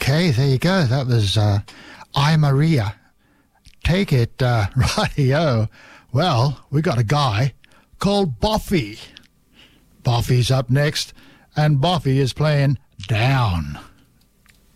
Okay, there you go. That was I, Maria. Take it, rightio. Well, we got a guy called Buffy. Buffy's up next, and Buffy is playing Down.